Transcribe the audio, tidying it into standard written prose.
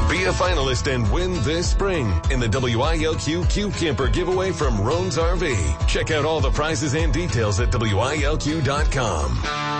Be a finalist and win this spring in the WILQ Cube Camper giveaway from Roan's RV. Check out all the prizes and details at WILQ.com.